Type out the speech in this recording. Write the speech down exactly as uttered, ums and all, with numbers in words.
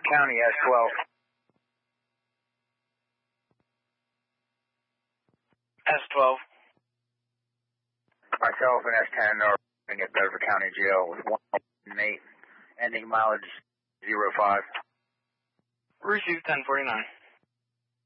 County, S twelve. S twelve. Myself and S ten are at Bedford County Jail with one eight, ending mileage zero five. Received ten forty-nine.